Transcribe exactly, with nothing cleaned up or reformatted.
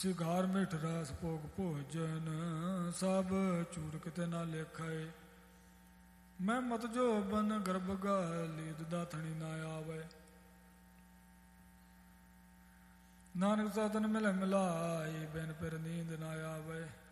Cigar ਮਿੱਠ ਰਸ ਭੋਗ ਭੋਜਨ ਸਭ ਚੂਰ ਕਿਤੇ ਨਾ ਲੇਖਾਏ। ਮੈਂ ਮਤ ਜੋ ਬਨ ਗਰਭ ਗਾਲੀ ਦੁਦਾ ਥਣੀ ਨਾ ਆਵੇ। ਨਾਨਕ ਸਾਧਨ ਮਿਲ ਮਿਲਾਈ ਬਿਨ ਫਿਰ ਨੀਂਦ ਨਾ ਆਵੇ।